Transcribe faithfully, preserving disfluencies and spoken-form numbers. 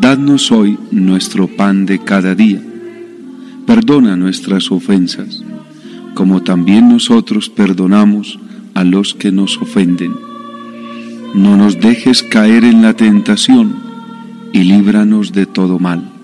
Danos hoy nuestro pan de cada día. Perdona nuestras ofensas, como también nosotros perdonamos a los que nos ofenden. No nos dejes caer en la tentación, y líbranos de todo mal.